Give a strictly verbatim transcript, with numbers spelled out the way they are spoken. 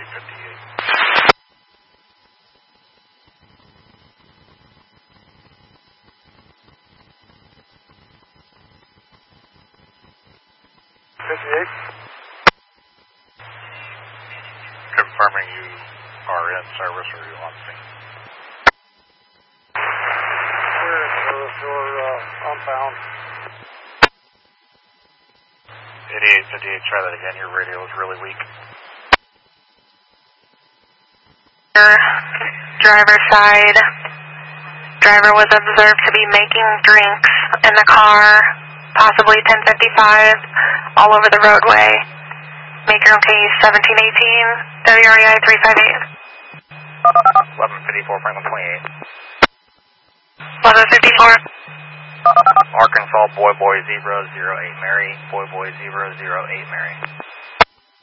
eight fifty-eight. fifty-eight. Confirming you are in service or you on scene. We're in service. We're uh, unbound. eighty-eight fifty-eight, try that again. Your radio is really weak. Driver side. Driver was observed to be making drinks in the car, possibly ten fifty-five, all over the roadway. Make room case seventeen eighteen, W R E I three five eight. eleven fifty-four, Franklin twenty-eight. eleven fifty-four. Arkansas, Boy Boy zero zero eight Mary, Boy Boy zero zero eight Mary.